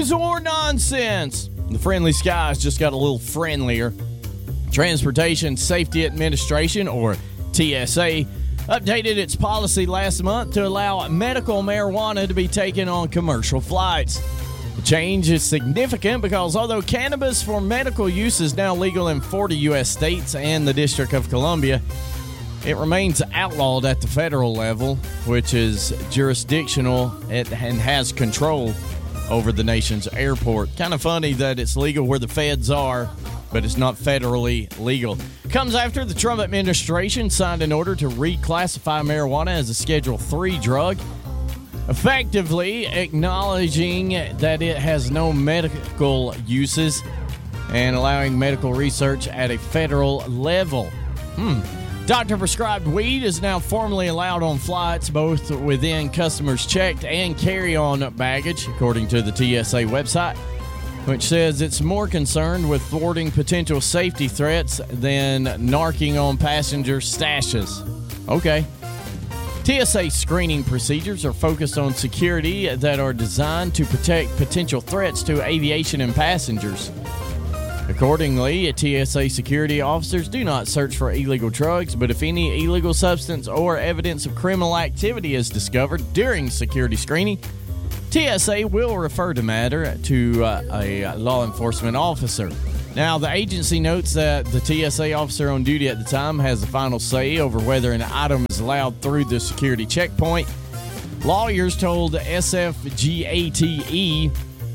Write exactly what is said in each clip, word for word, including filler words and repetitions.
news or nonsense. The friendly skies just got a little friendlier. Transportation Safety Administration, or T S A, updated its policy last month to allow medical marijuana to be taken on commercial flights. The change is significant because although cannabis for medical use is now legal in forty U S states and the District of Columbia, it remains outlawed at the federal level, which is jurisdictional and has control over the nation's airport. Kind of funny that it's legal where the feds are, but it's not federally legal. Comes after the Trump administration signed an order to reclassify marijuana as a Schedule three drug, effectively acknowledging that it has no medical uses and allowing medical research at a federal level. Hmm. Doctor-prescribed weed is now formally allowed on flights, both within customers' checked and carry-on baggage, according to the T S A website, which says it's more concerned with thwarting potential safety threats than narking on passenger stashes. Okay. T S A screening procedures are focused on security that are designed to protect potential threats to aviation and passengers. Accordingly, T S A security officers do not search for illegal drugs, but if any illegal substance or evidence of criminal activity is discovered during security screening, T S A will refer the matter to uh, a law enforcement officer. Now, the agency notes that the T S A officer on duty at the time has the final say over whether an item is allowed through the security checkpoint. Lawyers told S F G A T E,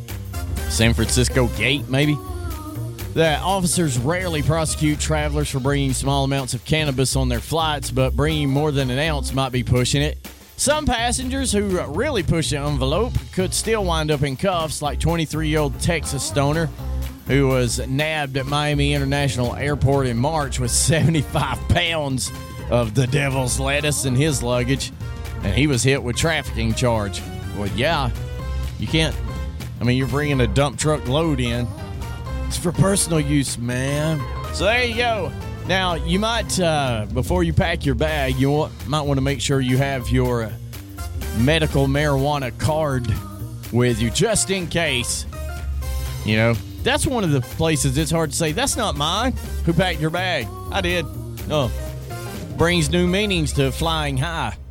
San Francisco Gate maybe, that officers rarely prosecute travelers for bringing small amounts of cannabis on their flights, but bringing more than an ounce might be pushing it. Some passengers who really push the envelope could still wind up in cuffs, like twenty-three-year-old Texas stoner who was nabbed at Miami International Airport in March with seventy-five pounds of the devil's lettuce in his luggage, and he was hit with trafficking charge. Well, yeah, you can't, I mean, you're bringing a dump truck load in. It's for personal use, man. So there you go. Now, you might, uh, before you pack your bag, you want, might want to make sure you have your medical marijuana card with you, just in case. You know, that's one of the places it's hard to say, that's not mine. Who packed your bag? I did. Oh, brings new meanings to flying high.